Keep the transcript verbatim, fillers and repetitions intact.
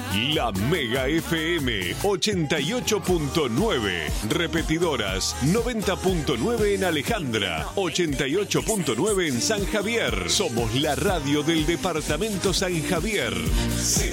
La Mega F M ochenta y ocho punto nueve. Repetidoras noventa punto nueve en Alejandra, ochenta y ocho punto nueve en San Javier. Somos la radio del departamento San Javier.